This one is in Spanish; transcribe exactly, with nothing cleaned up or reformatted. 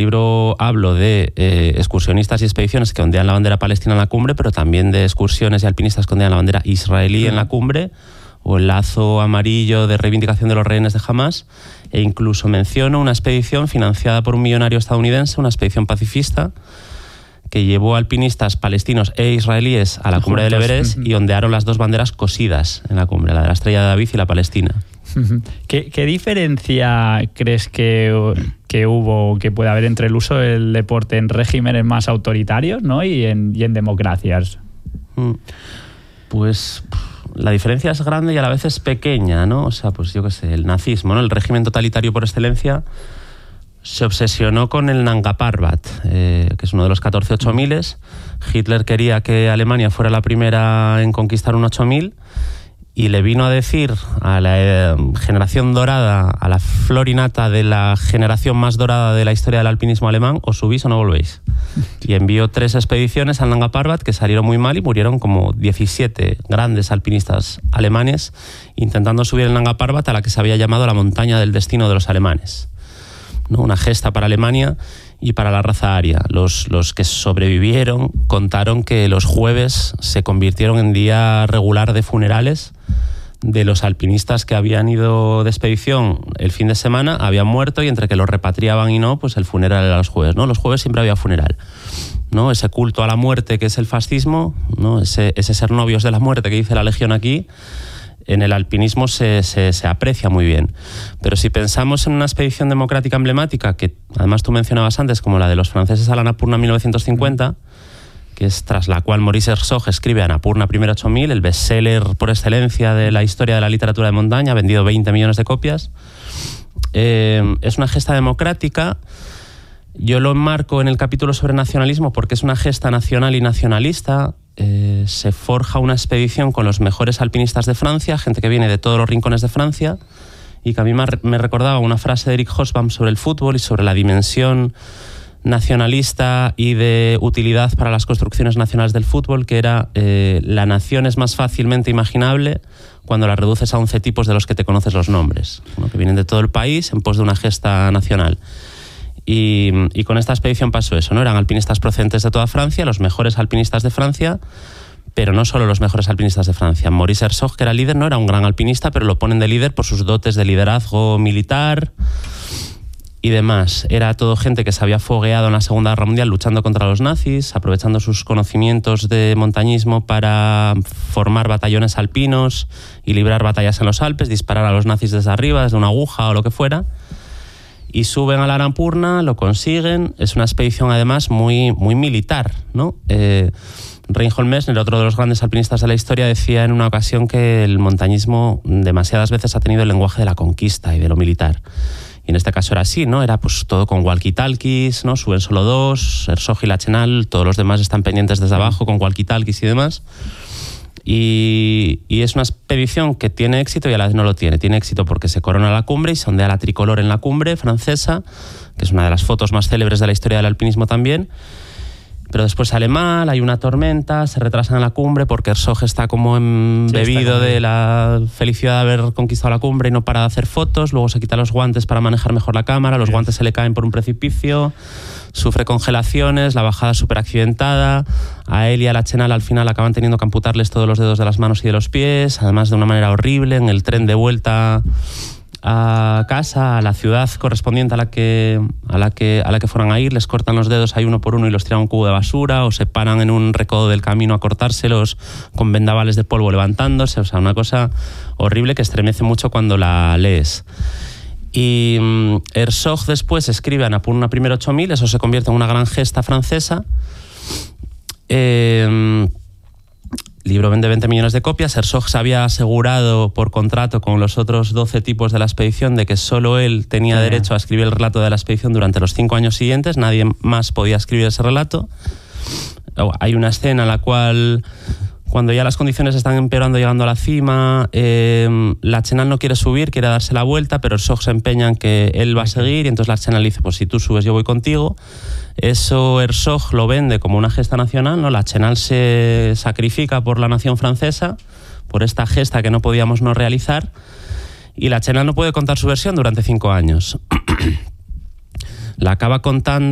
libro hablo de eh, excursionistas y expediciones que ondean la bandera palestina en la cumbre, pero también de excursiones y alpinistas que ondean la bandera israelí en la cumbre, o el lazo amarillo de reivindicación de los rehenes de Hamás, e incluso menciono una expedición financiada por un millonario estadounidense, una expedición pacifista, que llevó alpinistas palestinos e israelíes a la cumbre del Everest y ondearon las dos banderas cosidas en la cumbre, la de la Estrella de David y la palestina. ¿Qué, qué diferencia crees que, que hubo, que puede haber entre el uso del deporte en regímenes más autoritarios, ¿no? y, en, y en democracias? Pues la diferencia es grande y a la vez es pequeña, ¿no? O sea, pues yo qué sé, el nazismo, ¿no? El régimen totalitario por excelencia se obsesionó con el Nanga Parbat, eh, que es uno de los catorce ocho miles. Hitler quería que Alemania fuera la primera en conquistar un ocho mil y le vino a decir a la eh, generación dorada, a la florinata de la generación más dorada de la historia del alpinismo alemán: o subís o no volvéis. Y envió tres expediciones al Nanga Parbat que salieron muy mal y murieron como diecisiete grandes alpinistas alemanes intentando subir el Nanga Parbat, a la que se había llamado la montaña del destino de los alemanes, ¿no? Una gesta para Alemania y para la raza aria. Los, los que sobrevivieron contaron que los jueves se convirtieron en día regular de funerales de los alpinistas que habían ido de expedición el fin de semana, habían muerto, y entre que los repatriaban y no, pues el funeral era los jueves, ¿no? Los jueves siempre había funeral, ¿no? Ese culto a la muerte que es el fascismo, ¿no? Ese, ese ser novios de la muerte que dice la Legión aquí, en el alpinismo se, se, se aprecia muy bien. Pero si pensamos en una expedición democrática emblemática, que además tú mencionabas antes, como la de los franceses a la Annapurna mil novecientos cincuenta, que es tras la cual Maurice Herzog escribe Annapurna Primero ocho mil, el bestseller por excelencia de la historia de la literatura de montaña, ha vendido veinte millones de copias. Eh, es una gesta democrática. Yo lo enmarco en el capítulo sobre nacionalismo porque es una gesta nacional y nacionalista. Eh, se forja una expedición con los mejores alpinistas de Francia, gente que viene de todos los rincones de Francia, y que a mí me recordaba una frase de Eric Hobsbawm sobre el fútbol y sobre la dimensión nacionalista y de utilidad para las construcciones nacionales del fútbol, que era eh, la nación es más fácilmente imaginable cuando la reduces a once tipos de los que te conoces los nombres, ¿no? Que vienen de todo el país en pos de una gesta nacional. Y, y con esta expedición pasó eso, ¿no? Eran alpinistas procedentes de toda Francia, los mejores alpinistas de Francia, pero no solo los mejores alpinistas de Francia. Maurice Herzog, que era líder, no era un gran alpinista, pero lo ponen de líder por sus dotes de liderazgo militar y demás. Era todo gente que se había fogueado en la Segunda Guerra Mundial luchando contra los nazis, aprovechando sus conocimientos de montañismo para formar batallones alpinos y librar batallas en los Alpes, disparar a los nazis desde arriba, desde una aguja o lo que fuera. Y suben a la Annapurna, lo consiguen. Es una expedición además muy, muy militar, ¿no? Eh, Reinhold Messner, otro de los grandes alpinistas de la historia, decía en una ocasión que el montañismo demasiadas veces ha tenido el lenguaje de la conquista y de lo militar. Y en este caso era así, ¿no? Era pues todo con walkie-talkies, ¿no? Suben solo dos, Herzog y Lachenal, todos los demás están pendientes desde abajo con walkie-talkies y demás. Y, y es una expedición que tiene éxito y a la vez no lo tiene. Tiene éxito porque se corona la cumbre y se ondea la tricolor en la cumbre francesa, que es una de las fotos más célebres de la historia del alpinismo también. Pero después sale mal, hay una tormenta, se retrasan en la cumbre porque Herzog está como embebido sí, de la felicidad de haber conquistado la cumbre y no para de hacer fotos. Luego se quita los guantes para manejar mejor la cámara, los guantes se le caen por un precipicio, sufre congelaciones, la bajada es súper accidentada. A él y a Lachenal al final acaban teniendo que amputarles todos los dedos de las manos y de los pies, además de una manera horrible. En el tren de vuelta a casa, a la ciudad correspondiente a la que a la que a la que fueran a ir, les cortan los dedos ahí uno por uno y los tiran a un cubo de basura, o se paran en un recodo del camino a cortárselos con vendavales de polvo levantándose. O sea, una cosa horrible que estremece mucho cuando la lees. Y um, Herzog después escribe Annapurna Primero ocho mil, eso se convierte en una gran gesta francesa. Eh, libro vende veinte millones de copias. Herzog se había asegurado por contrato con los otros doce tipos de la expedición de que solo él tenía sí. derecho a escribir el relato de la expedición durante los cinco años siguientes. Nadie más podía escribir ese relato. Hay una escena en la cual, cuando ya las condiciones están empeorando llegando a la cima, eh, Lachenal no quiere subir, quiere darse la vuelta, pero Herzog se empeña en que él va a seguir, y entonces Lachenal dice, pues si tú subes yo voy contigo. Eso Herzog lo vende como una gesta nacional, ¿no? Lachenal se sacrifica por la nación francesa, por esta gesta que no podíamos no realizar, y Lachenal no puede contar su versión durante cinco años. La acaba contando